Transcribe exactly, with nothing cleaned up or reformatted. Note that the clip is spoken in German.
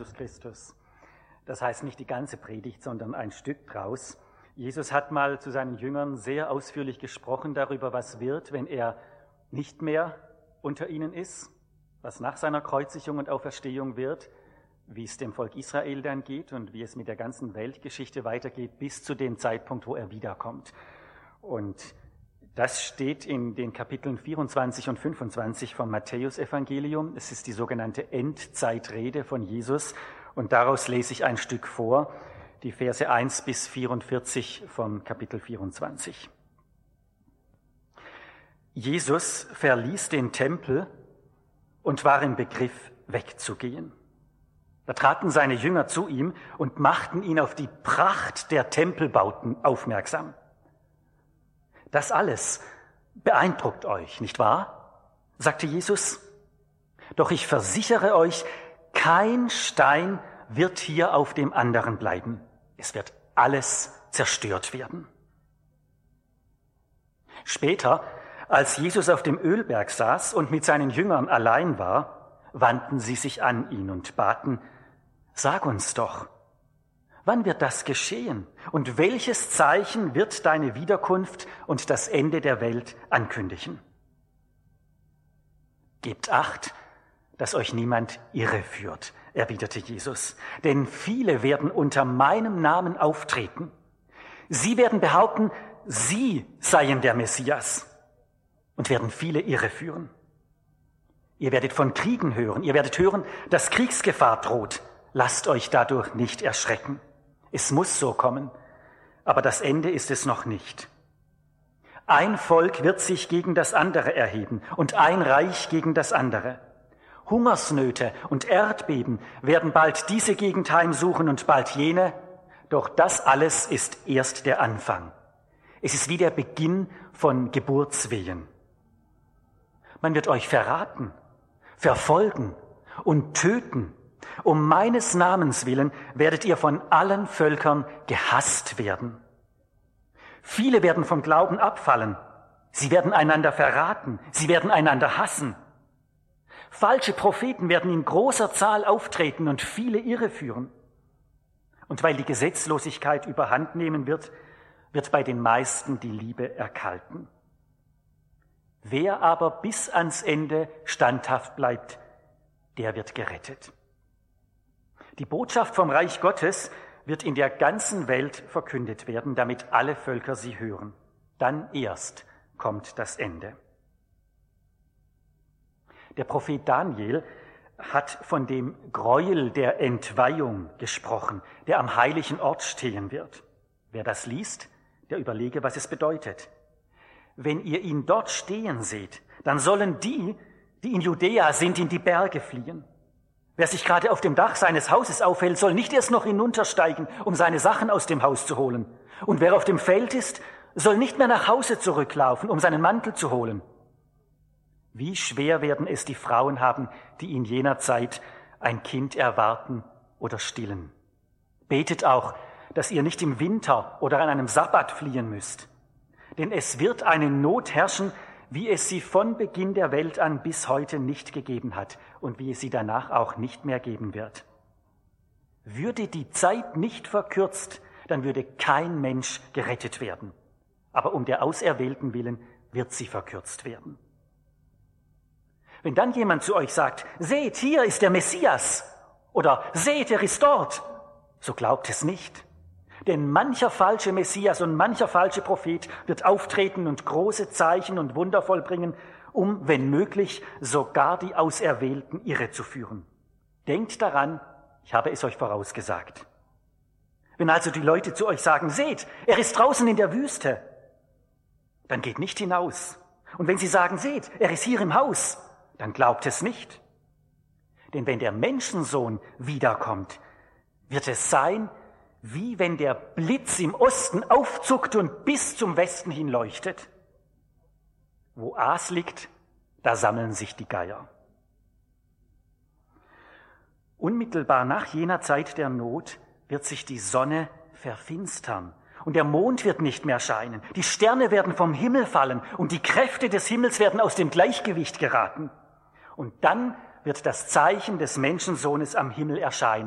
Jesus Christus. Das heißt nicht die ganze Predigt, sondern ein Stück draus. Jesus hat mal zu seinen Jüngern sehr ausführlich gesprochen darüber, was wird, wenn er nicht mehr unter ihnen ist, was nach seiner Kreuzigung und Auferstehung wird, wie es dem Volk Israel dann geht und wie es mit der ganzen Weltgeschichte weitergeht, bis zu dem Zeitpunkt, wo er wiederkommt. Und das steht in den Kapiteln vierundzwanzig und fünfundzwanzig vom Matthäusevangelium. Es ist die sogenannte Endzeitrede von Jesus und daraus lese ich ein Stück vor, die Verse eins bis vierundvierzig vom Kapitel vierundzwanzig. Jesus verließ den Tempel und war im Begriff, wegzugehen. Da traten seine Jünger zu ihm und machten ihn auf die Pracht der Tempelbauten aufmerksam. Das alles beeindruckt euch, nicht wahr? Sagte Jesus. Doch ich versichere euch, kein Stein wird hier auf dem anderen bleiben. Es wird alles zerstört werden. Später, als Jesus auf dem Ölberg saß und mit seinen Jüngern allein war, wandten sie sich an ihn und baten, sag uns doch, wann wird das geschehen? Und welches Zeichen wird deine Wiederkunft und das Ende der Welt ankündigen? Gebt Acht, dass euch niemand irreführt, erwiderte Jesus. Denn viele werden unter meinem Namen auftreten. Sie werden behaupten, sie seien der Messias und werden viele irreführen. Ihr werdet von Kriegen hören, ihr werdet hören, dass Kriegsgefahr droht. Lasst euch dadurch nicht erschrecken. Es muss so kommen, aber das Ende ist es noch nicht. Ein Volk wird sich gegen das andere erheben und ein Reich gegen das andere. Hungersnöte und Erdbeben werden bald diese Gegend heimsuchen und bald jene, doch das alles ist erst der Anfang. Es ist wie der Beginn von Geburtswehen. Man wird euch verraten, verfolgen und töten. Um meines Namens willen werdet ihr von allen Völkern gehasst werden. Viele werden vom Glauben abfallen. Sie werden einander verraten. Sie werden einander hassen. Falsche Propheten werden in großer Zahl auftreten und viele irreführen. Und weil die Gesetzlosigkeit überhand nehmen wird, wird bei den meisten die Liebe erkalten. Wer aber bis ans Ende standhaft bleibt, der wird gerettet. Die Botschaft vom Reich Gottes wird in der ganzen Welt verkündet werden, damit alle Völker sie hören. Dann erst kommt das Ende. Der Prophet Daniel hat von dem Gräuel der Entweihung gesprochen, der am heiligen Ort stehen wird. Wer das liest, der überlege, was es bedeutet. Wenn ihr ihn dort stehen seht, dann sollen die, die in Judäa sind, in die Berge fliehen. Wer sich gerade auf dem Dach seines Hauses aufhält, soll nicht erst noch hinuntersteigen, um seine Sachen aus dem Haus zu holen. Und wer auf dem Feld ist, soll nicht mehr nach Hause zurücklaufen, um seinen Mantel zu holen. Wie schwer werden es die Frauen haben, die in jener Zeit ein Kind erwarten oder stillen. Betet auch, dass ihr nicht im Winter oder an einem Sabbat fliehen müsst. Denn es wird eine Not herrschen, wie es sie von Beginn der Welt an bis heute nicht gegeben hat und wie es sie danach auch nicht mehr geben wird. Würde die Zeit nicht verkürzt, dann würde kein Mensch gerettet werden. Aber um der Auserwählten willen wird sie verkürzt werden. Wenn dann jemand zu euch sagt, seht, hier ist der Messias oder seht, er ist dort, so glaubt es nicht. Denn mancher falsche Messias und mancher falsche Prophet wird auftreten und große Zeichen und Wunder vollbringen, um, wenn möglich, sogar die Auserwählten irrezuführen. Denkt daran, ich habe es euch vorausgesagt. Wenn also die Leute zu euch sagen, seht, er ist draußen in der Wüste, dann geht nicht hinaus. Und wenn sie sagen, seht, er ist hier im Haus, dann glaubt es nicht. Denn wenn der Menschensohn wiederkommt, wird es sein, wie wenn der Blitz im Osten aufzuckt und bis zum Westen hin leuchtet. Wo Aas liegt, da sammeln sich die Geier. Unmittelbar nach jener Zeit der Not wird sich die Sonne verfinstern und der Mond wird nicht mehr scheinen. Die Sterne werden vom Himmel fallen und die Kräfte des Himmels werden aus dem Gleichgewicht geraten. Und dann wird das Zeichen des Menschensohnes am Himmel erscheinen.